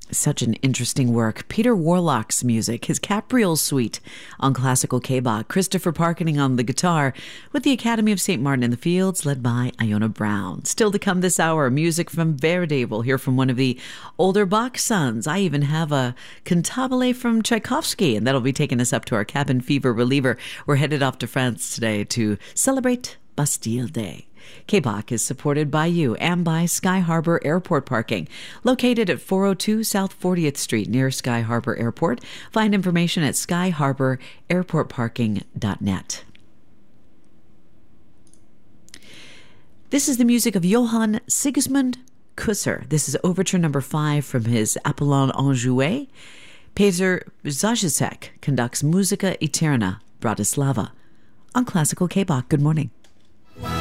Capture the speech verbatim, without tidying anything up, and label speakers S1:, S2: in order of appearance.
S1: Such an interesting work. Peter Warlock's music, his Capriole Suite on classical K-Bach. Christopher Parkening on the guitar with the Academy of Saint Martin in the Fields, led by Iona Brown. Still to come this hour, music from Verdi. We'll hear from one of the older Bach sons. I even have a cantabile from Tchaikovsky, and that'll be taking us up to our cabin fever reliever. We're headed off to France today to celebrate Bastille Day. K-Bach is supported by you and by Sky Harbor Airport Parking, located at four oh two South fortieth Street near Sky Harbor Airport. Find information at sky harbor airport parking dot net. This is the music of Johann Sigismund Kusser. This is Overture number five from his Apollon Enjoué. Peter Zajacek conducts Musica Eterna, Bratislava, on Classical K-Bach. Good morning.